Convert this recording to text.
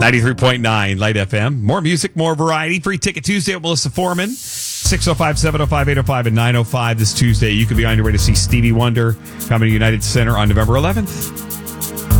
93.9 Light FM. More music, more variety. Free Ticket Tuesday with Melissa Foreman. 605-705-805 and 905 this Tuesday. You could be on your way to see Stevie Wonder coming to United Center on November 11th.